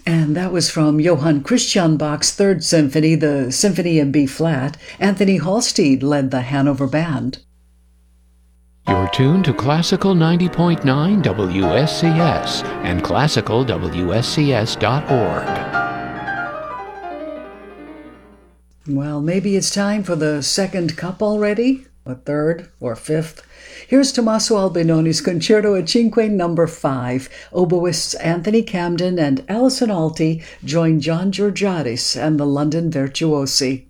And that was from Johann Christian Bach's Third Symphony, the Symphony in B-flat. Anthony Halstead led the Hanover Band. You're tuned to Classical 90.9 WSCS and classicalwscs.org. Well, maybe it's time for the second cup already, or third, or fifth. Here's Tommaso Albinoni's Concerto e Cinque No. 5. Oboists Anthony Camden and Alison Alty join John Georgiadis and the London Virtuosi.